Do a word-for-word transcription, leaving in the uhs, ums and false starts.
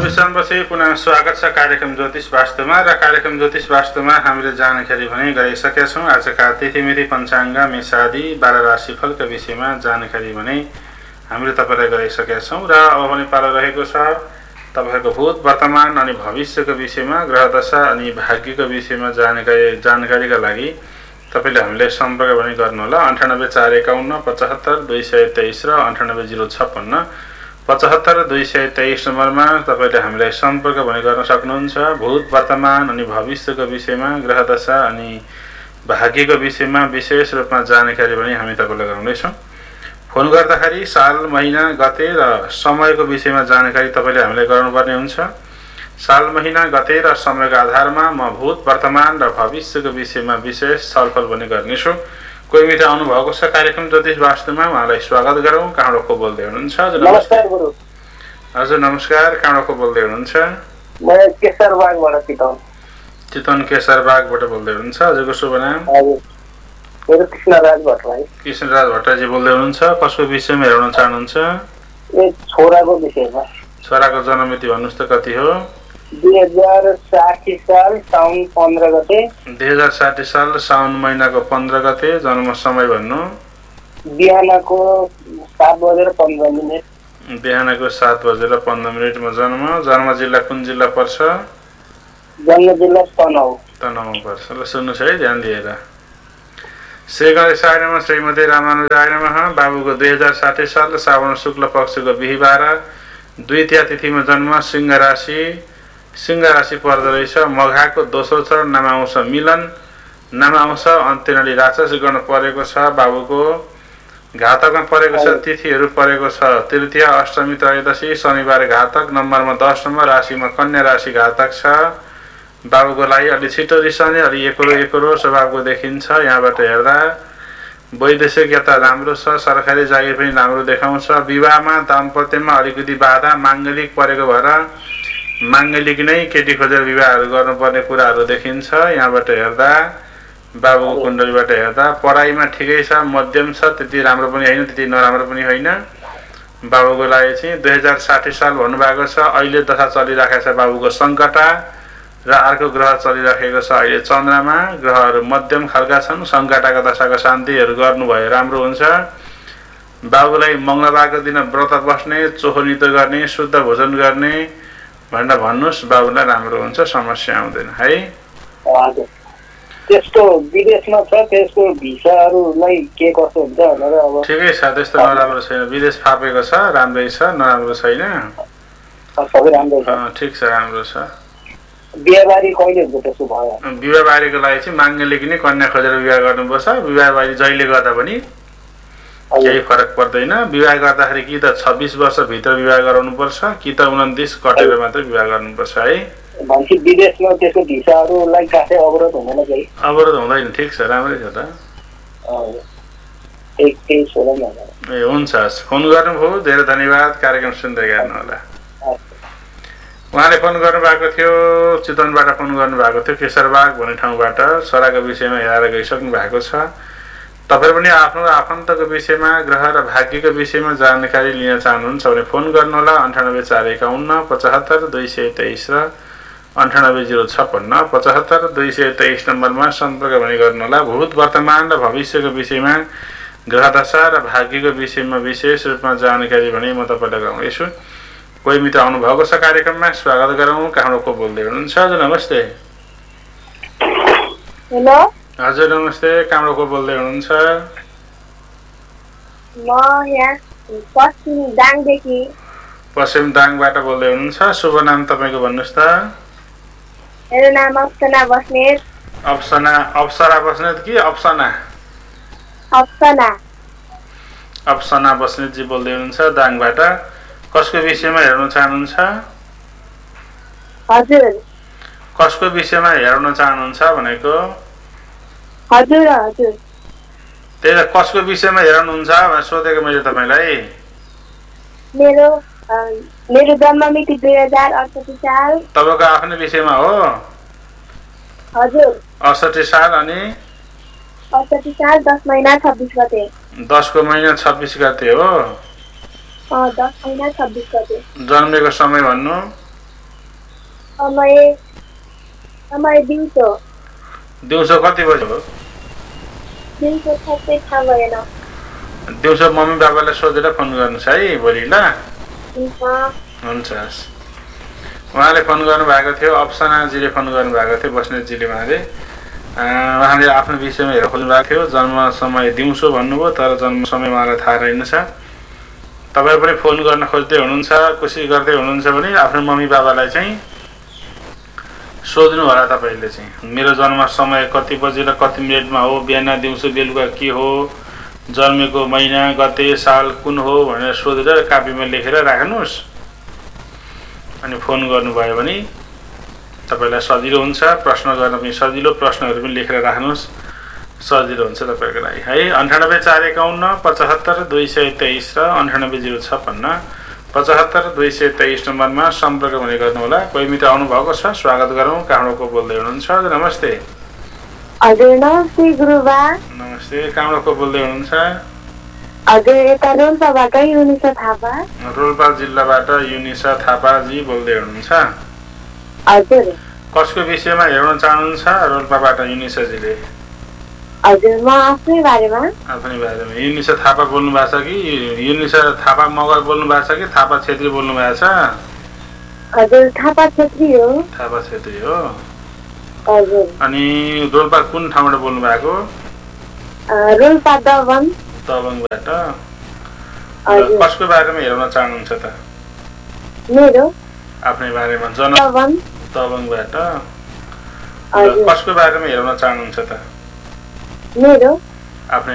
विश्रामपछि पुनः स्वागत छ कार्यक्रम ज्योतिष वास्तवमा र कार्यक्रम ज्योतिष वास्तवमा हामीले जानकारी भने गरिसकेका छौँ। आजका तिथिमिति पञ्चाङ्ग मेषादि बाह्र राशिफलका विषयमा जानकारी भने हामीले तपाईँलाई गराइसकेका छौँ र अब पनि पालो रहेको छ तपाईँहरूको भूत वर्तमान अनि भविष्यको विषयमा ग्रह दशा अनि भाग्यको विषयमा जानकारी जानकारीका लागि तपाईँले हामीलाई सम्पर्क पनि गर्नुहोला। अन्ठानब्बे चार एकाउन्न पचहत्तर दुई सय तेइस र अन्ठानब्बे जिरो छप्पन्न पचहत्तर दुई सय तेइस नम्बरमा तपाईँले हामीलाई सम्पर्क भने गर्न सक्नुहुन्छ। भूत वर्तमान अनि भविष्यको विषयमा ग्रह दशा अनि भाग्यको विषयमा विशेष रूपमा जानकारी पनि हामी तपाईँलाई गराउँदैछौँ। फोन गर्दाखेरि साल महिना गते र समयको विषयमा जानकारी तपाईँले हामीलाई गराउनुपर्ने हुन्छ। साल महिना गते र समयको आधारमा म भूत वर्तमान र भविष्यको विषयमा विशेष छलफल पनि गर्नेछु। कोही मित्र आउनुभएको छ कार्यक्रम ज्योतिष वास्तवमा, उहाँलाई स्वागत गरौँ। कहाँबाट को बोल्दै हुनुहुन्छ? हजुर नमस्कार गुरु। हजुर नमस्कार, कहाँबाट को बोल्दै हुनुहुन्छ? म केशरबागबाट चितवन चितवन केशरबागबाट बोल्दै हुनुहुन्छ। हजुरको शुभ नाम? हजुर मेरो कृष्णराज भट्टराई। कृष्णराज भट्टराईजी बोल्दै हुनुहुन्छ। कसको विषयमा हेर्न चाहनुहुन्छ? ए छोराको विषयमा। छोराको जन्ममिति भन्नुहोस् त कति हो? दुई हजार साठी साल साउन पन्ध्र गते। दुई हजार साठी साल साउन महिनाको पन्ध्र गते। जन्म समय भन्नु? बिहानको सात बजेर पन्ध्र मिनट। बिहानको सात बजेर पन्ध्र मिनटमा जन्म। जन्म जिल्ला कुन जिल्ला पर्छ? जन्म जिल्ला तनहुँ। तनहुँ पर्छ। ल सुन्नुहोस् है ध्यान दिएर। श्री गणेशाय नमः, श्रीमती रामानुजाय नमः। बाबुको दुई हजार साठी साल श्रावण शुक्ल पक्षको बिहिबार द्वितीय तिथिमा जन्म। सिंह राशि सिंह राशि पर्दो रहेछ। मघाको दोस्रो चरण नामांश मिलन नामांश अन्त्यनली राक्षस गण परेको छ। बाबुको घातकमा परेको छ। तिथिहरू परेको छ तृतीय अष्टमी त्रयोदशी शनिबार घातक। नम्बरमा दस नम्बर। राशिमा कन्या राशि घातक छ। बाबुको लागि अलि छिटो रिसाउने अलि एकरो एकरो स्वभावको देखिन्छ। यहाँबाट हेर्दा वैदेशिक यात्रा राम्रो छ। सरकारी जागिर पनि राम्रो देखाउँछ। विवाहमा दाम्पत्यमा अलिकति बाधा माङ्गलिक परेको भएर माङ्गलिक नै केटी खोजेर विवाहहरू गर्नुपर्ने कुराहरू देखिन्छ। यहाँबाट हेर्दा बाबुको कुण्डलीबाट हेर्दा पढाइमा ठिकै छ, मध्यम छ, त्यति राम्रो पनि होइन त्यति नराम्रो पनि होइन। बाबुको लागि चाहिँ दुई हजार साठी साल भन्नुभएको छ। अहिले दशा चलिराखेको छ बाबुको सङ्कटा र अर्को ग्रह चलिराखेको छ अहिले चन्द्रमा। ग्रहहरू मध्यम खालका छन्। सङ्कटाको दशाको शान्तिहरू गर्नुभयो राम्रो हुन्छ। बाबुलाई मङ्गलबारको दिन व्रत बस्ने, चोखो नितो गर्ने, शुद्ध भोजन गर्ने भनेर भन्नुहोस्। बाबुलाई राम्रो हुन्छ, समस्या आउँदैन है। हजुर त्यसको विदेशमा छ, त्यसको भिसाहरूलाई के कसो हुन्छ भनेर अब ठिकै छ, त्यस्तो नराम्रो छैन। विदेश फापेको छ, राम्रै छ, नराम्रो छैन। सबै राम्रै छ, ठिक छ, राम्रो छ। बिहेबारी कहिले हुन्छ त्यसो भयो? विवाहबारीको लागि चाहिँ माङ्गलिक नै कन्या खोजेर विवाह गर्नुपर्छ। विवाहबारी जहिले गर्दा पनि केही फरक पर्दैन। विवाह गर्दाखेरि कि त छब्बिस वर्षभित्र विवाह गराउनुपर्छ कि त उन्तिस कटेर मात्र विवाह गर्नुपर्छ है। भनेपछि विदेशमा त्यसको भिसाहरूलाई काठै अवरोध हुँदैन केही? अवरोध हुँदैन, ठिक छ, राम्रै छ त। ए हुन्छ, फोन गर्नुभयो, धेरै धन्यवाद। कार्यक्रम सुन्दै गर्नु होला। उहाँले फोन गर्नुभएको थियो, चितवनबाट फोन गर्नुभएको थियो, केशरबाग भन्ने ठाउँबाट छोराको विषयमा हेरेर गइसक्नु भएको छ। तपाईँ पनि आफ्नो आफन्तको विषयमा ग्रह र भाग्यको विषयमा जानकारी लिन चाहनुहुन्छ भने फोन गर्नुहोला। अन्ठानब्बे चार एकाउन्न पचहत्तर दुई सय तेइस र अन्ठानब्बे जिरो छप्पन्न पचहत्तर दुई सय तेइस नम्बरमा सम्पर्क भने गर्नुहोला। भूत वर्तमान र भविष्यको विषयमा ग्रह दशा र भाग्यको विषयमा विशेष रूपमा जानकारी भने म तपाईँलाई गराउँदैछु। कोही मित्र आउनुभएको छ कार्यक्रममा, स्वागत गरौँ। कहाँबाट को बोल्दै हुनुहुन्छ? हजुर नमस्ते। हेलो हजुर नमस्ते, कहाँबाट को बोल्दै हुनुहुन्छ? म यहाँ पश्चिम दाङदेखि। पश्चिम दाङबाट बोल्दै हुनुहुन्छ। शुभ नाम तपाईँको भन्नुहोस् त? मेरो नाम अप्सना बस्नेत। अप्सना अप्सरा बस्नेत कि अप्सना? अप्सना अप्सना बस्नेतजी बोल्दै हुनुहुन्छ दाङबाट। कसको विषयमा हेर्न चाहनुहुन्छ? हजुर कसको विषयमा हेर्न चाहनुहुन्छ भनेको? हजुर हजुर त्यही त कसको विषयमा हेर्नुहुन्छ भनेर सोधेको मैले तपाईँलाई। मेरो मेरो जन्ममिति दुई हजार अडसठी साल। तपाईँको आफ्नै विषयमा हो? हजुर अडसठी साल। अनि अडसठी साल दस महिना छब्बिस गते। दसको महिना छब्बिस गते हो? दस महिना छब्बिस गते। जन्मेको समय भन्नु? समय समय दिउँसो दिउँसो कति बजे हो? दिउँसो ठ्याक्कै थाहा भएन। दिउँसो मम्मी बाबालाई सोधेर फोन गर्नुहोस् है भोलि ल। हुन्छ। हुन्छ हस्। उहाँले फोन गर्नुभएको थियो, अप्सनाजीले फोन गर्नुभएको थियो, बस्नेतजीले उहाँले उहाँले आफ्नो विषयमा हेरेर खोज्नुभएको थियो। जन्म समय दिउँसो भन्नुभयो, तर जन्म समय उहाँलाई थाहा रहेनछ। तपाईँ पनि फोन गर्न खोज्दै हुनुहुन्छ, कोसिस गर्दै हुनुहुन्छ भने आफ्नो मम्मी बाबालाई चाहिँ सोध्नु होला। तपाईँले चाहिँ मेरो जन्म समय कति बजी र कति मिनटमा हो, बिहान दिउँसो बेलुका के हो, जन्मेको महिना गते साल कुन हो भनेर सोधेर कापीमा लेखेर राख्नुहोस्। अनि फोन गर्नुभयो भने तपाईँलाई सजिलो हुन्छ, प्रश्न गर्न पनि सजिलो, प्रश्नहरू पनि लेखेर राख्नुहोस्, सजिलो हुन्छ तपाईँको लागि है। अन्ठानब्बे चार एकाउन्न पचहत्तर दुई सय तेइस र अन्ठानब्बे जिरो छप्पन्न पचहत्तर दुई सय तेइस नम्बरमा सम्पर्क हुने गर्नुहोला। कोही मित्र आउनुभएको छ, स्वागत गरौँ। कहाँबाट को बोल्दै हुनुहुन्छ? नमस्ते। हजुर नमस्ते गुरुबा। नमस्ते। कहाँबाट को बोल्दै हुनुहुन्छ? हजुर यता रोल्पाबाट युनिसा थापा। रोल्पा जिल्लाबाट युनिसा थापाजी बोल्दै हुनुहुन्छ? हजुर। कसको विषयमा हेर्न चाहनुहुन्छ रोल्पाबाट युनिसाजीले? हजुर म आफ्नै बारेमा। आफ्नै बारेमा। युनिसा थापा बोल्नु भएको छ कि युनिसा थापा मगर बोल्नु भएको छ कि थापा छेत्री बोल्नु भएको छ? हजुर थापा छेत्री हो। थापा छेत्री हो। हजुर। अनि रोल्पा कुन ठाउँबाट बोल्नु भएको? रोल्पा दबङ। दबङबाट। हजुर। कसको बारेमा हेर्न चाहनुहुन्छ त? मेरो आफ्नै बारेमा। जन्म दबङ। दबङबाट। हजुर। कसको बारेमा हेर्न चाहनुहुन्छ त? मेरो आफ्नै